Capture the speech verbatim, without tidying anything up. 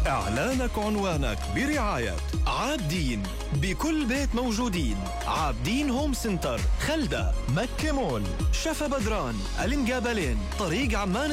إعلانك عنوانك برعاية عابدين، بكل بيت موجودين. عابدين هوم سنتر، خلدة، مكة مول، شفا بدران، المقابلين، طريق عمان